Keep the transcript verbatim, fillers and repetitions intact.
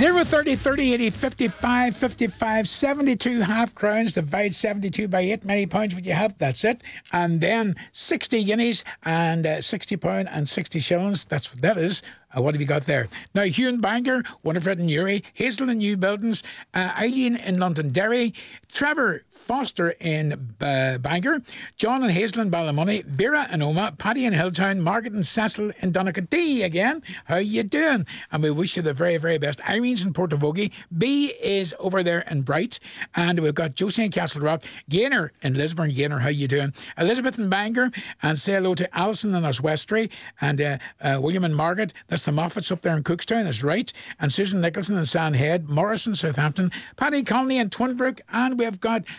Zero thirty thirty eighty fifty-five fifty-five seventy-two half crowns. Divide seventy-two by eight. Many pounds would you have? That's it. And then sixty guineas and uh, sixty pound and sixty shillings. That's what that is. Uh, what have you got there? Now, Hugh in Bangor, Winifred in Newry, Hazel in New Buildings, uh, Eileen in Londonderry, Trevor Foster in uh, Bangor, John and Hazel in Ballymoney, Vera in Oma, Paddy in Hilltown, Margaret and Cecil in Donaghadee again. How you doing? And we wish you the very, very best. Irene's in Portavogie. B is over there in Bright. And we've got Josie in Castle Rock, Gaynor in Lisburn. Gaynor, how you doing? Elizabeth in Bangor, and say hello to Alison in Oswestry, and uh, uh, William and Margaret. That's the Moffats up there in Cookstown, that's right. And Susan Nicholson in Sandhead, Morris in Southampton, Paddy Conley in Twinbrook, and we've got